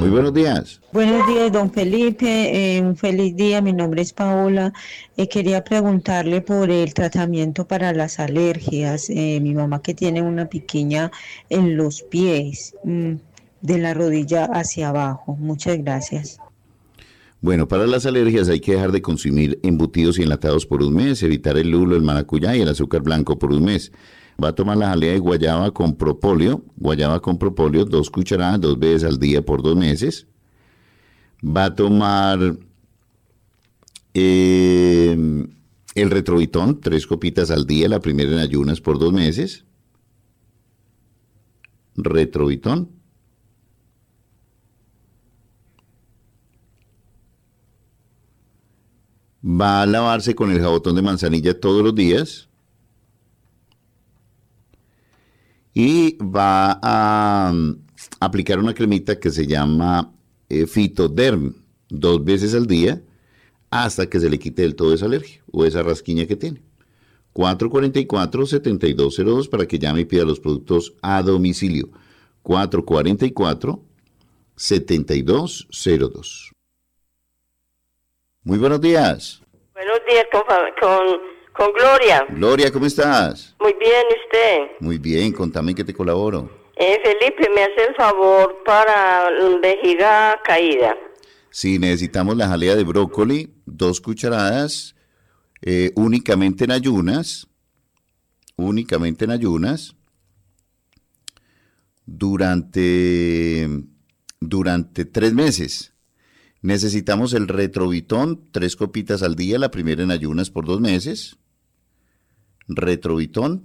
Muy buenos días. Buenos días, don Felipe. Un feliz día. Mi nombre es Paola. Quería preguntarle por el tratamiento para las alergias. Mi mamá que tiene una piquiña en los pies, de la rodilla hacia abajo. Muchas gracias. Bueno, para las alergias hay que dejar de consumir embutidos y enlatados por un mes, evitar el lulo, el maracuyá y el azúcar blanco por un mes. Va a tomar la jalea de guayaba con propóleo, 2 cucharadas 2 veces al día por 2 meses. Va a tomar el retrovitón, 3 copitas al día, la primera en ayunas por 2 meses. Retrovitón. Va a lavarse con el jabotón de manzanilla todos los días. Y va a aplicar una cremita que se llama Fitoderm 2 veces al día hasta que se le quite del todo esa alergia o esa rasquiña que tiene. 444-7202 para que llame y pida los productos a domicilio. 444-7202. Muy buenos días. Buenos días con Gloria. Gloria, ¿cómo estás? Muy bien, ¿y usted? Muy bien, contame en qué te colaboro. Felipe, me hace el favor para vejiga caída. Sí, necesitamos la jalea de brócoli, 2 cucharadas, únicamente en ayunas, durante 3 meses. Necesitamos el retrovitón, 3 copitas al día, la primera en ayunas por 2 meses. Retrovitón.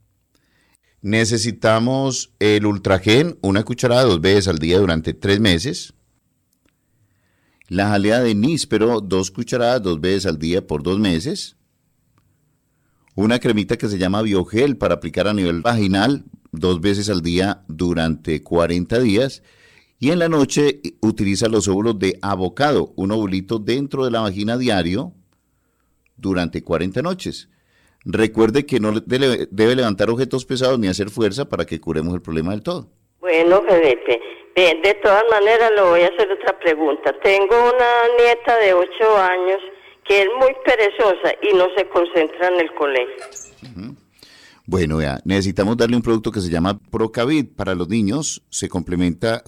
Necesitamos el ultragen, 1 cucharada 2 veces al día durante 3 meses. La jalea de níspero, 2 cucharadas 2 veces al día por 2 meses. Una cremita que se llama Biogel para aplicar a nivel vaginal 2 veces al día durante 40 días. Y en la noche utiliza los óvulos de avocado, un ovulito dentro de la vagina diario durante 40 noches. Recuerde que no debe levantar objetos pesados ni hacer fuerza para que curemos el problema del todo. Bueno, Felipe, de todas maneras le voy a hacer otra pregunta. Tengo una nieta de 8 años que es muy perezosa y no se concentra en el colegio. Uh-huh. Bueno, necesitamos darle un producto que se llama Procavid para los niños, se complementa